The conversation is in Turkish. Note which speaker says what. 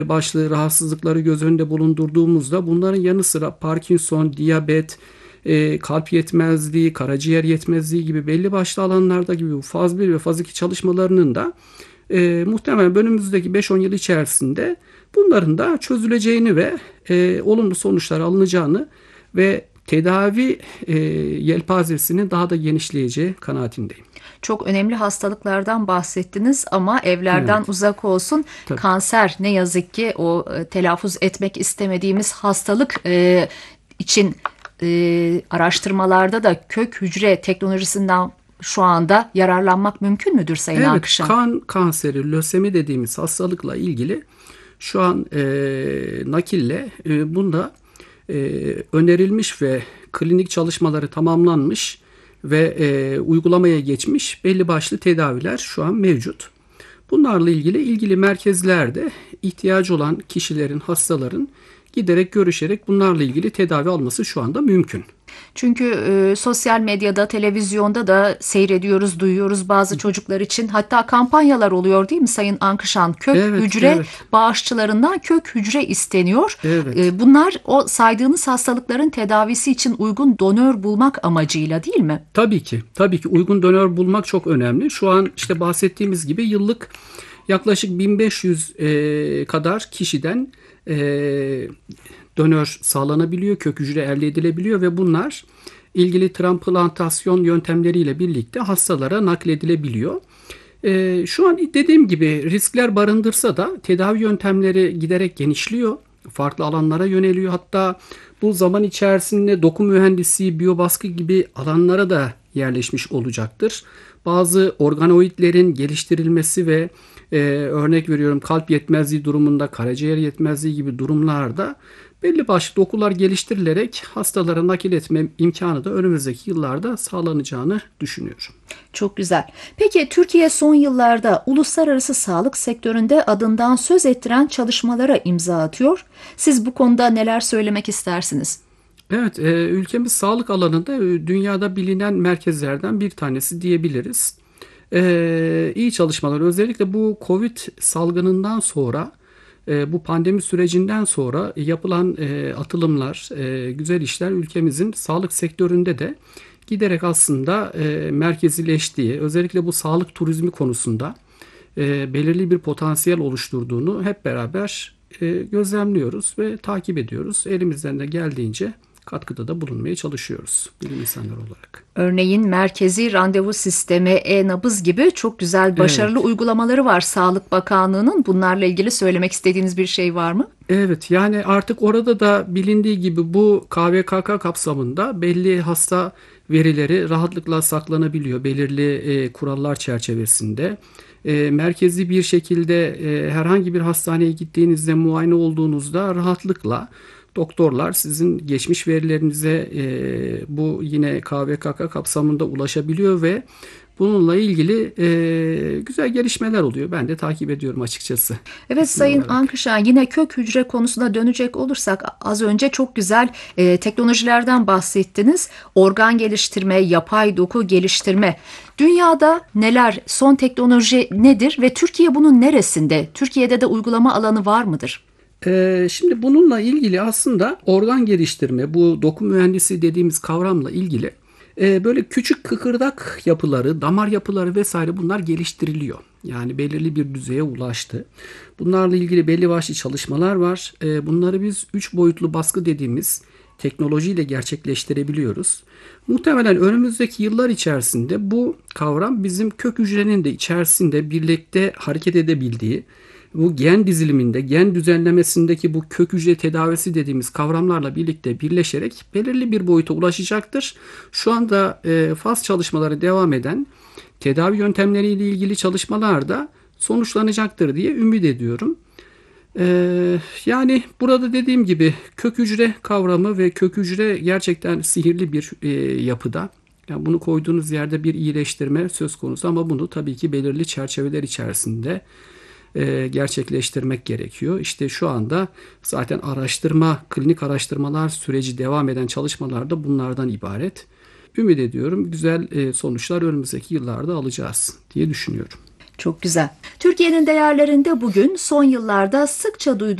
Speaker 1: başlı rahatsızlıkları göz önünde bulundurduğumuzda bunların yanı sıra Parkinson, diyabet, kalp yetmezliği, karaciğer yetmezliği gibi belli başlı alanlarda gibi bu faz 1 ve faz 2 çalışmalarının da muhtemelen önümüzdeki 5-10 yıl içerisinde bunların da çözüleceğini ve olumlu sonuçlar alınacağını ve tedavi yelpazesinin daha da genişleyeceği kanaatindeyim.
Speaker 2: Çok önemli hastalıklardan bahsettiniz ama evlerden
Speaker 1: Evet,
Speaker 2: uzak olsun.
Speaker 1: tabii.
Speaker 2: Kanser ne yazık ki o telaffuz etmek istemediğimiz hastalık için araştırmalarda da kök hücre teknolojisinden şu anda yararlanmak mümkün müdür Sayın
Speaker 1: Evet,
Speaker 2: Ankışan?
Speaker 1: kan kanseri, lösemi dediğimiz hastalıkla ilgili şu an nakille bunda önerilmiş ve klinik çalışmaları tamamlanmış ve uygulamaya geçmiş belli başlı tedaviler şu an mevcut. Bunlarla ilgili merkezlerde ihtiyacı olan kişilerin, hastaların giderek görüşerek bunlarla ilgili tedavi alması şu anda mümkün.
Speaker 2: Çünkü sosyal medyada, televizyonda da seyrediyoruz, duyuyoruz bazı çocuklar için. Hatta kampanyalar oluyor değil mi Sayın Ankışan? Kök
Speaker 1: Evet,
Speaker 2: hücre
Speaker 1: evet,
Speaker 2: bağışçılarından kök hücre isteniyor.
Speaker 1: evet.
Speaker 2: Bunlar o saydığınız hastalıkların tedavisi için uygun donör bulmak amacıyla değil mi?
Speaker 1: Tabii ki uygun donör bulmak çok önemli. Şu an işte bahsettiğimiz gibi yıllık yaklaşık 1500 kadar kişiden e, donör sağlanabiliyor, kök hücre elde edilebiliyor ve bunlar ilgili transplantasyon yöntemleriyle birlikte hastalara nakledilebiliyor. Şu an dediğim gibi riskler barındırsa da tedavi yöntemleri giderek genişliyor. Farklı alanlara yöneliyor. Hatta bu zaman içerisinde doku mühendisliği, biyobaskı gibi alanlara da yerleşmiş olacaktır. Bazı organoidlerin geliştirilmesi ve örnek veriyorum kalp yetmezliği durumunda, karaciğer yetmezliği gibi durumlarda belli başlı dokular geliştirilerek hastalara nakil etme imkanı da önümüzdeki yıllarda sağlanacağını düşünüyorum.
Speaker 2: Çok güzel. Peki Türkiye son yıllarda uluslararası sağlık sektöründe adından söz ettiren çalışmalara imza atıyor. Siz bu konuda neler söylemek istersiniz?
Speaker 1: Evet, ülkemiz sağlık alanında dünyada bilinen merkezlerden bir tanesi diyebiliriz. İyi çalışmalar, özellikle bu Covid salgınından sonra, bu pandemi sürecinden sonra yapılan atılımlar, güzel işler ülkemizin sağlık sektöründe de giderek aslında merkezileştiği, özellikle bu sağlık turizmi konusunda belirli bir potansiyel oluşturduğunu hep beraber gözlemliyoruz ve takip ediyoruz. Elimizden de geldiğince katkıda da bulunmaya çalışıyoruz bilim insanları olarak.
Speaker 2: Örneğin merkezi randevu sistemi, e-nabız gibi çok güzel, başarılı
Speaker 1: Evet.
Speaker 2: uygulamaları var Sağlık Bakanlığı'nın. Bunlarla ilgili söylemek istediğiniz bir şey var mı?
Speaker 1: Evet, yani artık orada da bilindiği gibi bu KVKK kapsamında belli hasta verileri rahatlıkla saklanabiliyor belirli kurallar çerçevesinde. Merkezi bir şekilde herhangi bir hastaneye gittiğinizde, muayene olduğunuzda rahatlıkla doktorlar sizin geçmiş verilerinize bu yine KVKK kapsamında ulaşabiliyor ve bununla ilgili güzel gelişmeler oluyor. Ben de takip ediyorum açıkçası
Speaker 2: Evet
Speaker 1: kısmi
Speaker 2: Sayın
Speaker 1: olarak.
Speaker 2: Ankışan, yine kök hücre konusuna dönecek olursak az önce çok güzel teknolojilerden bahsettiniz. Organ geliştirme, yapay doku geliştirme. Dünyada neler, son teknoloji nedir ve Türkiye bunun neresinde? Türkiye'de de uygulama alanı var mıdır?
Speaker 1: Şimdi bununla ilgili aslında organ geliştirme, bu doku mühendisi dediğimiz kavramla ilgili böyle küçük kıkırdak yapıları, damar yapıları vesaire bunlar geliştiriliyor. Yani belirli bir düzeye ulaştı. Bunlarla ilgili belli başlı çalışmalar var. Bunları biz 3 boyutlu baskı dediğimiz teknolojiyle gerçekleştirebiliyoruz. Muhtemelen önümüzdeki yıllar içerisinde bu kavram bizim kök hücrenin de içerisinde birlikte hareket edebildiği, bu gen diziliminde, gen düzenlemesindeki bu kök hücre tedavisi dediğimiz kavramlarla birlikte birleşerek belirli bir boyuta ulaşacaktır. Şu anda faz çalışmaları devam eden tedavi yöntemleriyle ilgili çalışmalar da sonuçlanacaktır diye ümit ediyorum. Yani burada dediğim gibi kök hücre kavramı ve kök hücre gerçekten sihirli bir yapıda. Yani bunu koyduğunuz yerde bir iyileştirme söz konusu ama bunu tabii ki belirli çerçeveler içerisinde gerçekleştirmek gerekiyor. İşte şu anda zaten klinik araştırmalar süreci devam eden çalışmalar da bunlardan ibaret. Ümit ediyorum güzel sonuçlar önümüzdeki yıllarda alacağız diye düşünüyorum.
Speaker 2: Çok güzel. Türkiye'nin değerlerinde bugün son yıllarda sıkça duyduğumuz